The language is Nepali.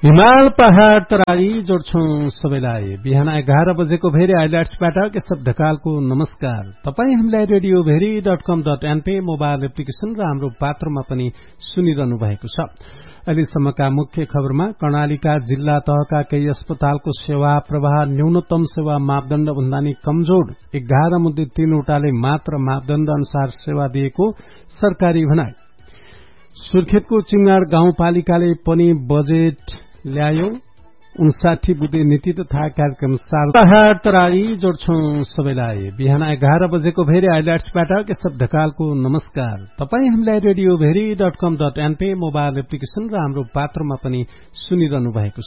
हिमाल पहाड़ तराई जोड्छौं सबैलाई। बिहान 11 बजेको भेरी आइल्याट्सबाट केशव ढकालको नमस्कार। तपाई हामीलाई रेडियो भेरी.com.np मोबाइल एप्लिकेशन र हाम्रो पात्रमा पनि सुनिरहनु भएको छ। अहिलेसम्मका मुख्य खबरमा कर्णालीका जिल्ला तहका केही अस्पतालको सेवा प्रवाह न्यूनतम सेवा मापदण्ड भन्दा नि कमजोर, 11 मध्ये 3 वटाले मात्र मापदण्ड अनुसार सेवा दिएको सरकारी भनाई। सुर्खेतको चिङाड गाउँपालिकाले पनि बजेट ल्यायो। 59 बुँदे नीति तथा कार्यक्रम पहाड़ तराई जोड्छौं सबैलाई। बिहान 11 बजेको भेरी आइल्याट्सबाट केशव ढकालको नमस्कार। तपाई हामीलाई रेडियो भेरी.com.np मोबाइल एप्लिकेशन र हाम्रो पात्रमा पनि सुनिरहनु भएको छ।